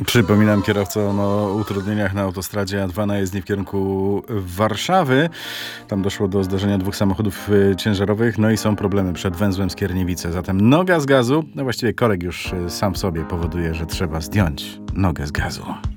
Przypominam kierowcom o utrudnieniach na autostradzie A2 na jezdni w kierunku Warszawy. Tam doszło do zdarzenia dwóch samochodów ciężarowych, no i są problemy przed węzłem Skierniewice. Zatem noga z gazu, no właściwie korek już sam w sobie powoduje, że trzeba zdjąć nogę z gazu.